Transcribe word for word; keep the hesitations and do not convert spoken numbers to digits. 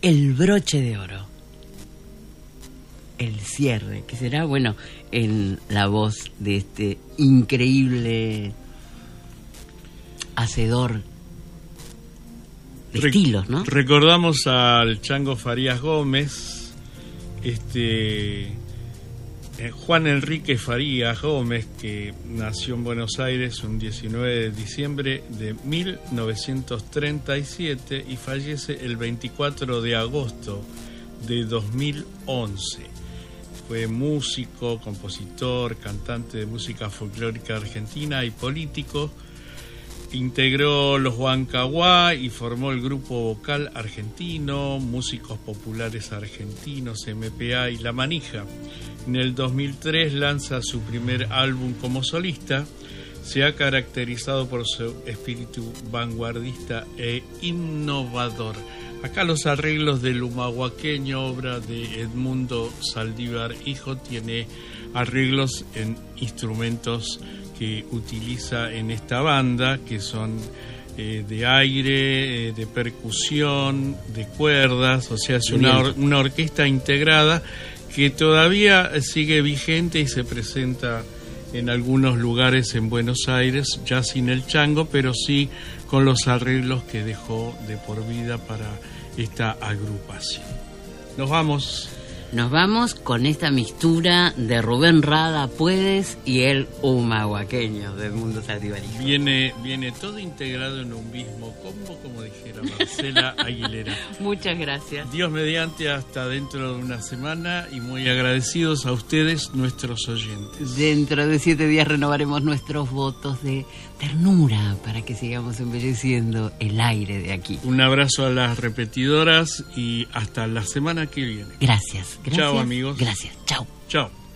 El broche de oro. El cierre, que será, bueno, en la voz de este increíble hacedor de Re- estilos, ¿no? Recordamos al Chango Farías Gómez, este eh, Juan Enrique Farías Gómez, que nació en Buenos Aires un diecinueve de diciembre de mil novecientos treinta y siete y fallece el veinticuatro de agosto de dos mil once. Fue músico, compositor, cantante de música folclórica argentina y político. Integró los Huancahuá y formó el grupo vocal argentino, Músicos Populares Argentinos, M P A y La Manija. En el dos mil tres lanza su primer álbum como solista. Se ha caracterizado por su espíritu vanguardista e innovador. Acá los arreglos del humahuaqueño, obra de Edmundo Saldívar Hijo, tiene arreglos en instrumentos que utiliza en esta banda, que son eh, de aire, eh, de percusión, de cuerdas, o sea, es una, or- una orquesta integrada que todavía sigue vigente y se presenta en algunos lugares en Buenos Aires, ya sin el Chango, pero sí con los arreglos que dejó de por vida para esta agrupación. Nos vamos. Nos vamos con esta mixtura de Rubén Rada Puedes y el humahuaqueño del mundo saldivarismo. Viene, viene todo integrado en un mismo combo, como dijera Marcela Aguilera. Muchas gracias. Dios mediante, hasta dentro de una semana, y muy agradecidos a ustedes, nuestros oyentes. Dentro de siete días renovaremos nuestros votos de ternura para que sigamos embelleciendo el aire de aquí. Un abrazo a las repetidoras y hasta la semana que viene. Gracias. Gracias. Chao, amigos. Gracias. Chao. Chao.